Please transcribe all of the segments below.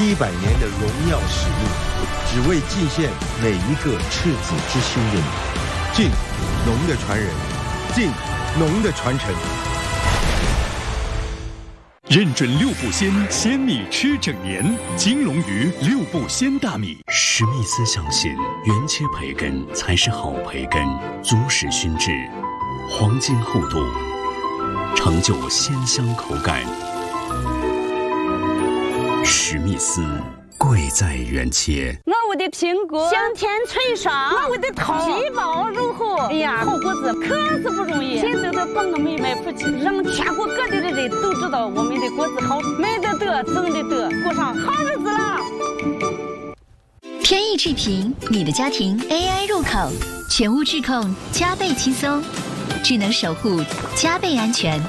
年的荣耀使命，只为祭献每一个赤子之心的你。敬农的传人，敬农的传承。 认准6步鲜，鲜米吃整年。金龙鱼6步鲜大米。 史密斯相信，原切培根才是好培根，足使熏制，黄金厚度，成就鲜香口感。史密斯，贵在原切。 我的苹果香甜脆爽，我的桃皮薄肉厚。哎呀，好果子可是不容易。现在的帮我们卖不起，让全国各地的人都知道我们的果子好，卖得得，挣得得，过上好日子了。 天意智频，你的家庭 AI 入口，全屋智控，加倍轻松，智能守护，加倍安全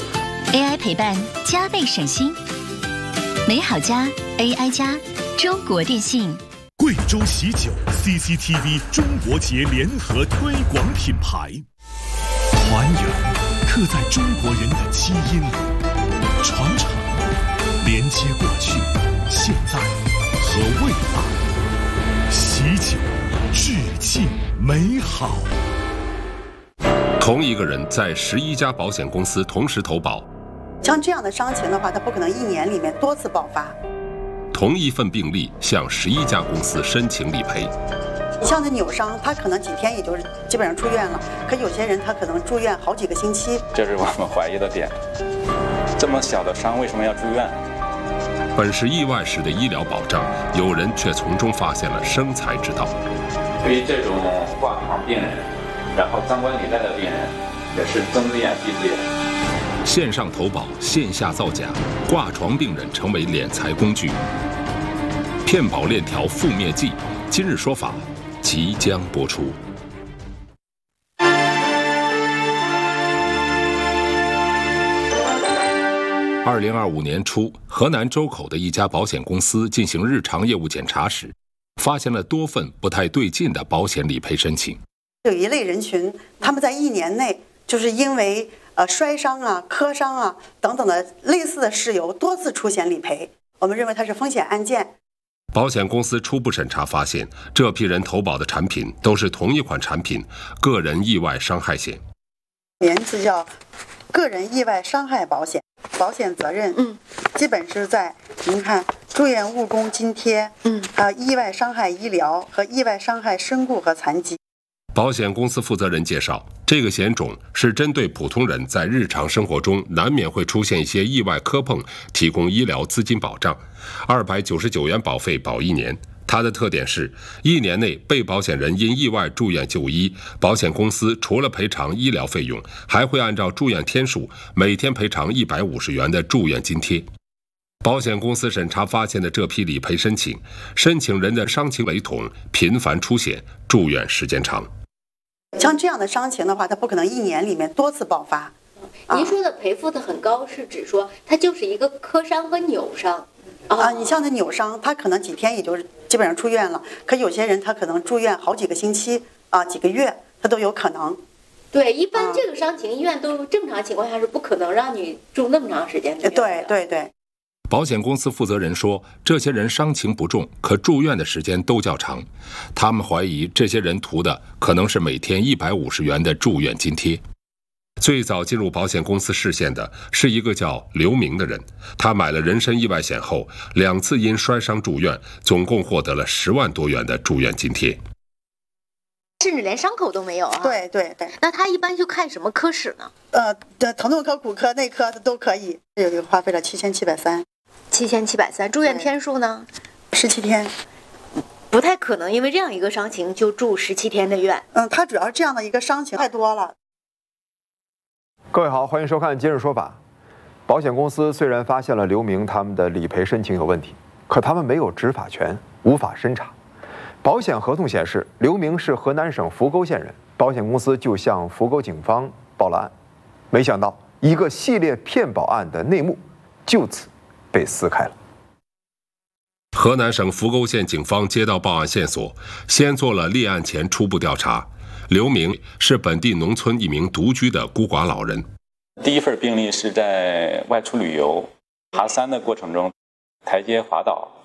，AI 陪伴，加倍省心。美好家 AI 家，中国电信。 贵州喜酒 CCTV 中国节联合推广品牌，还原刻在中国人的基因里，传承连接过去、现在和未来。喜酒，致敬美好。 同一个人在11家保险公司同时投保， 像这样的伤情的话，它不可能1年里面多次爆发。 同一份病例向11家公司申请理赔。 你像他扭伤，他可能几天也就基本上出院了，可有些人他可能住院好几个星期。 这是我们怀疑的点。这么小的伤为什么要住院？ 本是意外时的医疗保障，有人却从中发现了生财之道。 对于这种挂床病人，然后脏冠履带的病人，也是睁只眼闭只眼。 线上投保，线下造假，挂床病人成为敛财工具。骗保链条覆灭记，今日说法即将播出。2025年初，河南周口的一家保险公司进行日常业务检查时，发现了多份不太对劲的保险理赔申请。 有一类人群，他们在1年内就是因为摔伤啊、磕伤啊等等的类似的事由多次出险理赔，我们认为它是风险案件。 保险公司初步审查发现，这批人投保的产品都是同一款产品——个人意外伤害险， 名字叫个人意外伤害保险。保险责任，基本是在您看住院误工津贴，意外伤害医疗和意外伤害身故和残疾。 保险公司负责人介绍，这个险种是针对普通人在日常生活中难免会出现一些意外磕碰，提供医疗资金保障，299元保费保1年。它的特点是，1年内被保险人因意外住院就医，保险公司除了赔偿医疗费用，还会按照住院天数，每天赔偿150元的住院津贴。保险公司审查发现的这批理赔申请人的伤情雷同，频繁出险，住院时间长。 像这样的伤情的话，它不可能1年里面多次爆发。 您说的赔付的很高，是指说它就是一个磕伤和扭伤你像他扭伤，他可能几天也就基本上出院了，可有些人他可能住院好几个星期几个月，他都有可能。 对，一般这个伤情医院都正常情况下是不可能让你住那么长时间的。 对。 保险公司负责人说，这些人伤情不重，可住院的时间都较长。他们怀疑这些人图的可能是每天150元的住院津贴。最早进入保险公司视线的是一个叫刘明的人，他买了人身意外险后，2次因摔伤住院，总共获得了10万多元的住院津贴。 甚至连伤口都没有啊？ 对。 那他一般就看什么科室呢？ 疼痛科、骨科、内科都可以。有一个花费了7730。 7730，住院天数呢 ？17天。 不太可能因为这样一个伤情就住17天的院。 他主要是这样的一个伤情太多了。 各位好，欢迎收看《今日说法》。保险公司虽然发现了刘明他们的理赔申请有问题，可他们没有执法权，无法审查。保险合同显示，刘明是河南省扶沟县人，保险公司就向扶沟警方报了案。没想到，一个系列骗保案的内幕就此被撕开了。 河南省扶沟县警方接到报案线索，先做了立案前初步调查。刘明是本地农村一名独居的孤寡老人。 第一份病例是在外出旅游爬山的过程中，台阶滑倒，